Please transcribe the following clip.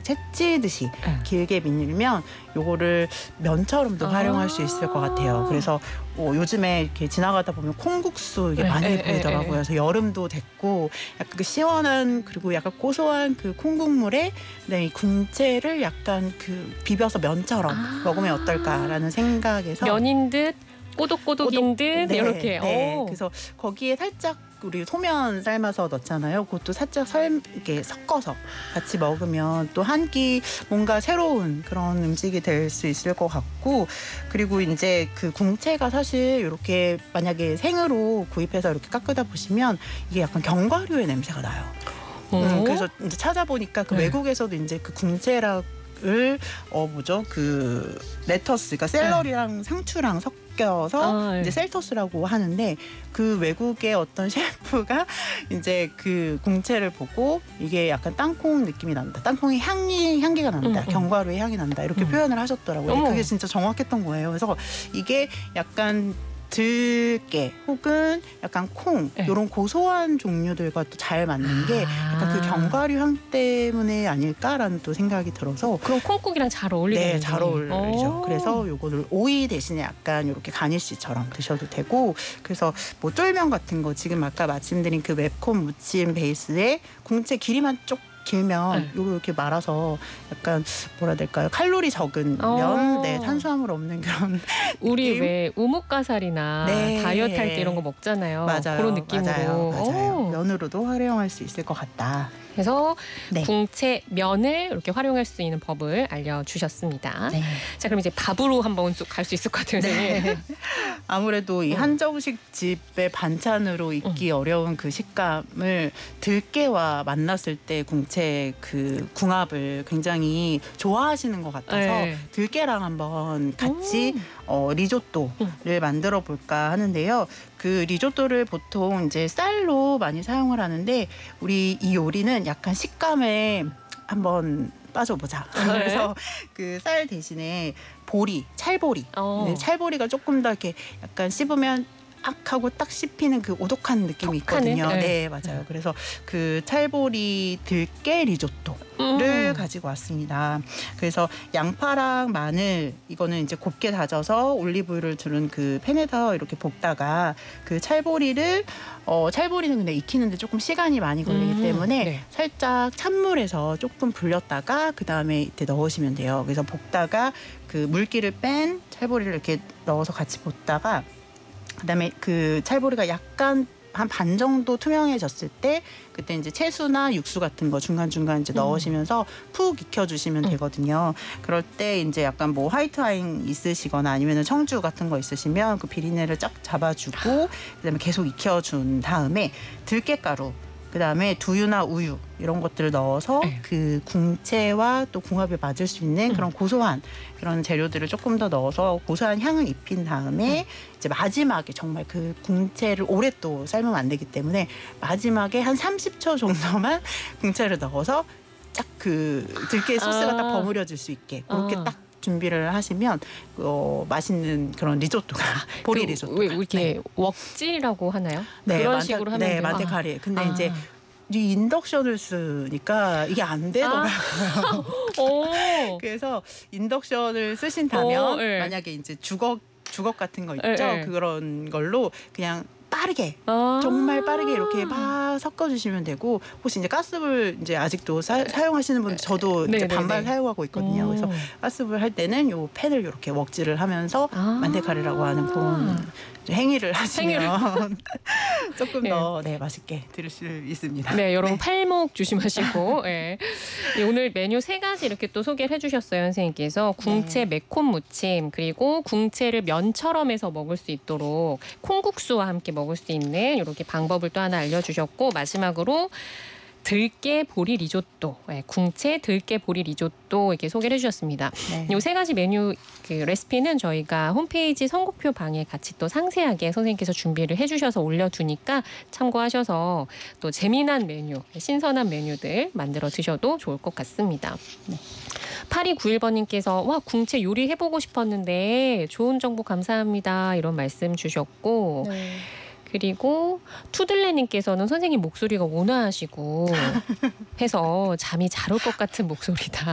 채찌듯이 길게 밀면 요거를 면처럼도 활용할 수 있을 것 같아요. 그래서 요즘에 이렇게 지나가다 보면 콩국수 이게 많이 보이더라고요. 그래서 여름도 됐고 약간 그 시원한 그리고 약간 고소한 그 콩국물에 이 궁채를 약간 그 비벼서 면처럼 먹으면 어떨까라는 생각에서 면인 듯 꼬독꼬독인 듯 이렇게. 그래서 거기에 살짝 우리 소면 삶아서 넣잖아요. 그것도 살짝 이렇게 섞어서 같이 먹으면 또 한 끼 뭔가 새로운 그런 음식이 될 수 있을 것 같고, 그리고 이제 그 궁채가 사실 이렇게 만약에 생으로 구입해서 이렇게 깎으다 보시면 이게 약간 견과류의 냄새가 나요. 그래서 이제 찾아보니까 그 외국에서도 이제 그 궁채를 그 레터스, 그러니까 샐러리랑 상추랑 섞여서 이제 셀터스라고 하는데, 그 외국의 어떤 셰프가 이제 그 궁채를 보고 이게 약간 땅콩 느낌이 난다, 땅콩의 향기가 난다, 견과류의 향이 난다 이렇게 표현을 하셨더라고요. 그게 진짜 정확했던 거예요. 그래서 이게 약간 들깨 혹은 약간 콩 이런 고소한 종류들과 또 잘 맞는 게 약간 그 견과류 향 때문에 아닐까라는 또 생각이 들어서. 그럼 콩국이랑 잘 어울리겠네요. 네, 잘 어울리죠. 그래서 요거를 오이 대신에 약간 이렇게 가니쉬처럼 드셔도 되고, 그래서 뭐 쫄면 같은 거 지금 아까 말씀드린 그 매콤 무침 베이스에 궁채 길이만 쪽 길면 요거 이렇게 말아서 약간 뭐라 해야 될까요? 칼로리 적은 면, 탄수화물 없는 그런 우리 느낌? 왜 우뭇가살이나 다이어트 할 때 이런 거 먹잖아요. 맞아요. 그런 느낌으로. 맞아요. 면으로도 활용할 수 있을 것 같다. 그래서 궁채 면을 이렇게 활용할 수 있는 법을 알려주셨습니다. 자, 그럼 이제 밥으로 한번 갈 수 있을 것 같아요, 선생님. 아무래도 이 한정식 집의 반찬으로 잊기 어려운 그 식감을 들깨와 만났을 때 궁채 그 궁합을 굉장히 좋아하시는 것 같아서 들깨랑 한번 같이 리조또를 만들어 볼까 하는데요. 그 리조또를 보통 이제 쌀로 많이 사용을 하는데, 우리 이 요리는 약간 식감에 한번 빠져보자. 그래서 그 쌀 대신에 찰보리. 찰보리가 조금 더 이렇게 약간 씹으면 하고 딱 씹히는 그 오독한 느낌이 있거든요. 네, 맞아요. 그래서 그 찰보리 들깨 리조또를 가지고 왔습니다. 그래서 양파랑 마늘 이거는 이제 곱게 다져서 올리브유를 두른 그 팬에다 이렇게 볶다가 그 찰보리는 근데 익히는데 조금 시간이 많이 걸리기 때문에 살짝 찬물에서 조금 불렸다가 그 다음에 이때 넣으시면 돼요. 그래서 볶다가 그 물기를 뺀 찰보리를 이렇게 넣어서 같이 볶다가 그다음에 그 찰보리가 약간 한 반 정도 투명해졌을 때 그때 이제 채소나 육수 같은 거 중간중간 이제 넣으시면서 푹 익혀주시면 되거든요. 그럴 때 이제 약간 뭐 화이트 와인 있으시거나 아니면 청주 같은 거 있으시면 그 비린내를 쫙 잡아주고 그다음에 계속 익혀준 다음에 들깨가루, 그다음에 두유나 우유 이런 것들을 넣어서 그 궁채와 또 궁합에 맞을 수 있는 그런 고소한 그런 재료들을 조금 더 넣어서 고소한 향을 입힌 다음에 이제 마지막에 정말 그 궁채를 오래 또 삶으면 안 되기 때문에 마지막에 한 30초 정도만 궁채를 넣어서 쫙 그 들깨 소스가 딱 버무려질 수 있게 그렇게 딱 준비를 하시면 맛있는 그런 리조또가 보리 리조또. 왜 이렇게 웍질이라고 하나요? 그런 식으로 하면 돼요. 만테카리. 근데 이제 이 인덕션을 쓰니까 이게 안 되더라고요. 그래서 인덕션을 쓰신다면 만약에 이제 주걱 같은 거 있죠? 그런 걸로 그냥 빠르게 정말 빠르게 이렇게 막 섞어주시면 되고, 혹시 이제 가스불 이제 아직도 사용하시는 분, 저도 이제 반반 사용하고 있거든요. 그래서 가스불 할 때는 요 팬을 이렇게 웍질을 하면서 만테카리라고 하는 그런 행위를 하시면 조금 더 맛있게 드실 수 있습니다. 네, 여러분 팔목 조심하시고. 오늘 메뉴 3가지 이렇게 또 소개를 해주셨어요, 선생님께서. 궁채 매콤 무침, 그리고 궁채를 면처럼 해서 먹을 수 있도록 콩국수와 함께 먹을 수 있는 이렇게 방법을 또 하나 알려주셨고, 마지막으로 들깨 보리 리조또, 궁채 들깨 보리 리조또 이렇게 소개를 해주셨습니다. 이 3가지 메뉴 그 레시피는 저희가 홈페이지 선곡표 방에 같이 또 상세하게 선생님께서 준비를 해주셔서 올려두니까 참고하셔서 또 재미난 메뉴, 신선한 메뉴들 만들어 드셔도 좋을 것 같습니다. 8291번님께서 와, 궁채 요리해보고 싶었는데 좋은 정보 감사합니다, 이런 말씀 주셨고, 그리고 투들레님께서는 선생님 목소리가 온화하시고 해서 잠이 잘 올 것 같은 목소리다.